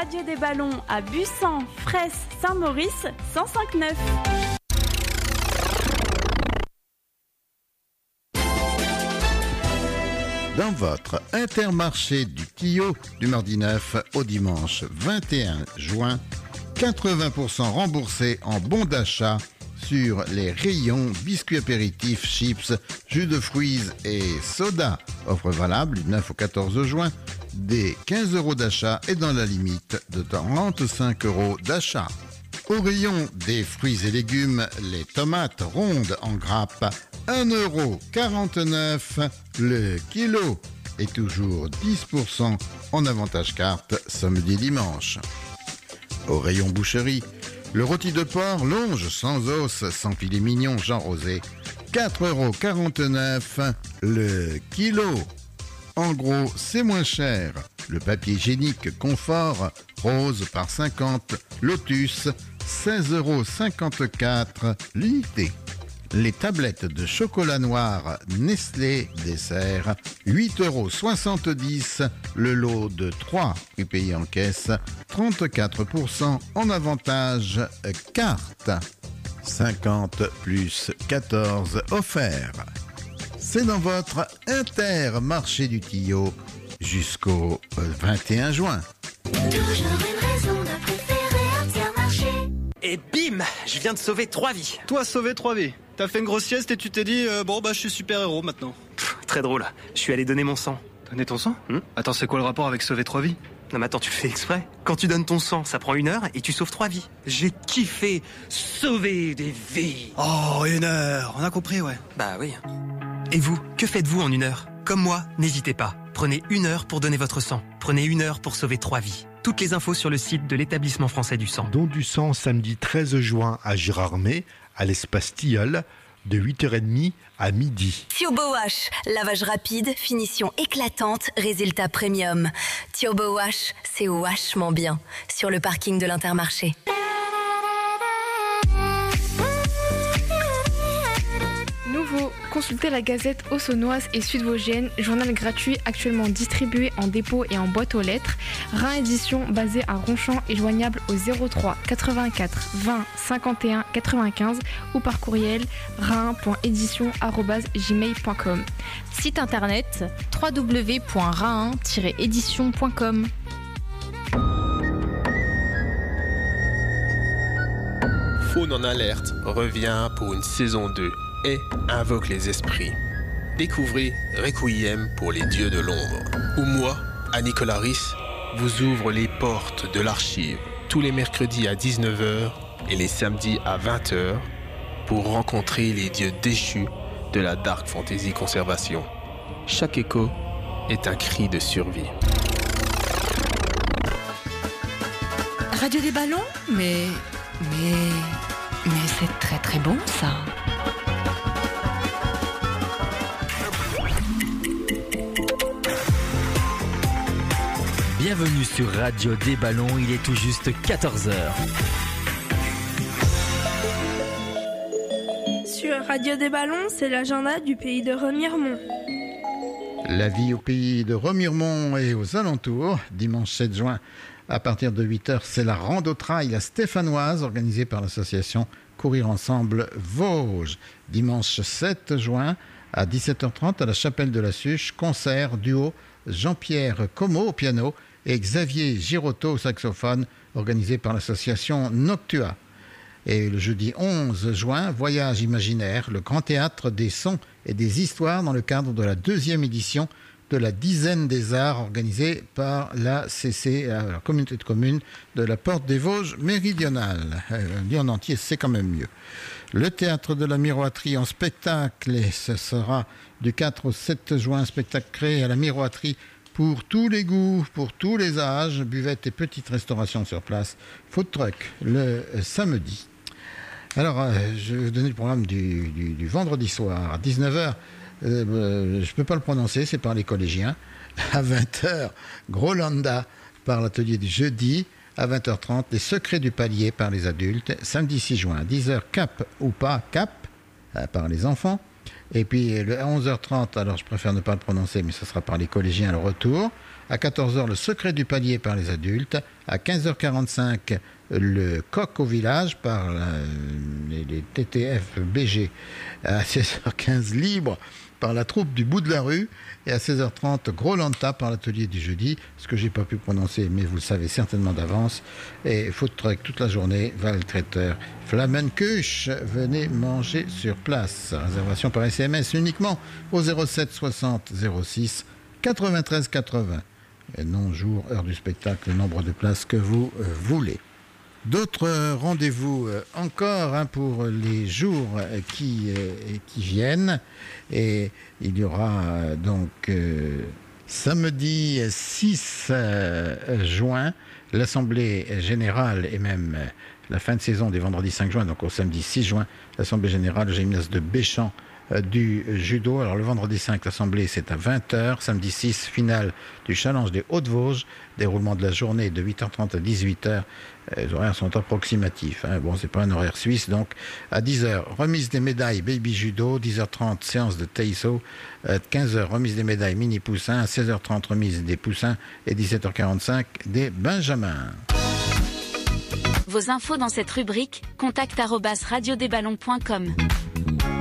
Radio des Ballons à Bussan, Fraisse, Saint-Maurice, 105.9. Dans votre Intermarché du Tillot du mardi 9 au dimanche 21 juin, 80% remboursés en bons d'achat sur les rayons biscuits apéritifs, chips, jus de fruits et soda. Offre valable du 9 au 14 juin, des 15 € d'achat et dans la limite de 35 € d'achat. Au rayon des fruits et légumes, les tomates rondes en grappe, 1,49 € le kilo et toujours 10% en avantage carte samedi et dimanche. Au rayon boucherie, le rôti de porc longe sans os, sans filet mignon Jean Rosé, 4,49 € le kilo. En gros, c'est moins cher. Le papier hygiénique Confort rose par 50, Lotus, 16,54 € l'unité. Les tablettes de chocolat noir Nestlé dessert, 8,70 € le lot de 3, puis payé en caisse, 34% en avantage carte. 50 plus 14 offert. C'est dans votre Intermarché du Tillot jusqu'au 21 juin. Toujours une raison de préférer Intermarché. Et bim, je viens de sauver 3 vies. Toi, sauver 3 vies. T'as fait une grosse sieste et tu t'es dit, je suis super-héros maintenant. Très drôle. Je suis allé donner mon sang. Donner ton sang Attends, c'est quoi le rapport avec sauver 3 vies? Non mais attends, tu le fais exprès. Quand tu donnes ton sang, ça prend 1 heure et tu sauves 3 vies. J'ai kiffé sauver des vies. Oh, 1 heure, on a compris, ouais. Bah oui. Et vous, que faites-vous en 1 heure? Comme moi, n'hésitez pas. Prenez 1 heure pour donner votre sang. Prenez 1 heure pour sauver 3 vies. Toutes les infos sur le site de l'Établissement français du sang. Don du sang samedi 13 juin à Girardmer, à l'espace Tilleul, de 8h30 à midi. Turbo Wash, lavage rapide, finition éclatante, résultat premium. Turbo Wash, c'est vachement bien. Sur le parking de l'Intermarché. Nouveau, consultez la Gazette Haute-Saônoise et Sud-Vosgienne, journal gratuit actuellement distribué en dépôt et en boîte aux lettres. Rhin édition basée à Ronchamp et joignable au 03 84 20 51 95 ou par courriel rhin.édition@gmail.com. Site internet www.rhin-édition.com. Faune en alerte revient pour une saison 2 et invoque les esprits. Découvrez Requiem pour les dieux de l'ombre, où moi, Annie Colaris, vous ouvre les portes de l'archive tous les mercredis à 19h et les samedis à 20h pour rencontrer les dieux déchus de la Dark Fantasy Conservation. Chaque écho est un cri de survie. Radio des Ballons? Mais c'est très très bon ça. Bienvenue sur Radio des Ballons, il est tout juste 14h. Sur Radio des Ballons, c'est l'agenda du pays de Remiremont. La vie au pays de Remiremont et aux alentours, dimanche 7 juin, à partir de 8h, c'est la rando-trail stéphanoise organisée par l'association Courir Ensemble Vosges. Dimanche 7 juin, à 17h30, à la chapelle de la Suche, concert duo Jean-Pierre Como au piano et Xavier Girotto au saxophone, organisé par l'association Noctua. Et le jeudi 11 juin, Voyage imaginaire, le grand théâtre des sons et des histoires dans le cadre de la 2e édition de la Dizaine des Arts organisée par la CC, la communauté de communes de la Porte des Vosges méridionale. Lyon entier, c'est quand même mieux. Le théâtre de la Miroiterie en spectacle, et ce sera du 4 au 7 juin, spectacle créé à la Miroiterie pour tous les goûts, pour tous les âges, buvette et petite restauration sur place, food truck le samedi. Alors, je vais vous donner le programme du vendredi soir à 19h. Je ne peux pas le prononcer, c'est par les collégiens. À 20h, Grolanda par l'atelier du jeudi. À 20h30, les secrets du palier par les adultes. Samedi 6 juin, à 10h, Cap ou pas Cap par les enfants. Et puis à 11h30, alors je préfère ne pas le prononcer, mais ce sera par les collégiens le retour. À 14h, le secret du palier par les adultes. À 15h45, le coq au village par les TTF BG. À 16h15, libre par la troupe du bout de la rue. Et à 16h30, Gros Lanta par l'atelier du jeudi, ce que j'ai pas pu prononcer, mais vous le savez certainement d'avance. Et food truck toute la journée, Val Traiteur, Flammenkuch, venez manger sur place. Réservation par SMS uniquement au 07 60 06 93 80. Et nom, jour, heure du spectacle, le nombre de places que vous voulez. D'autres rendez-vous encore pour les jours qui viennent. Et il y aura donc samedi 6 juin, l'Assemblée générale et même la fin de saison des vendredis 5 juin, donc au samedi 6 juin, l'Assemblée générale au gymnase de Béchamp du judo. Alors le vendredi 5, l'Assemblée, c'est à 20h. Samedi 6, finale du Challenge des Hauts-de-Vosges. Déroulement de la journée de 8h30 à 18h. Les horaires sont approximatifs. Bon, c'est pas un horaire suisse. Donc, à 10h, remise des médailles Baby Judo. 10h30, séance de Taiso. 15h, remise des médailles Mini Poussin. À 16h30, remise des Poussins. Et 17h45, des Benjamins. Vos infos dans cette rubrique, contact@radiodesballons.com.